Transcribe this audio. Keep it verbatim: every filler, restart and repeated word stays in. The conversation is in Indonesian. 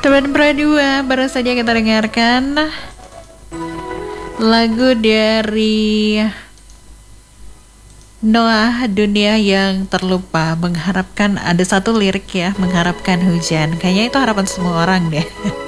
Sobat Pradua, baru saja kita dengarkan lagu dari Noah, Dunia yang Terlupa. Mengharapkan, ada satu lirik ya, mengharapkan hujan. Kayaknya itu harapan semua orang deh.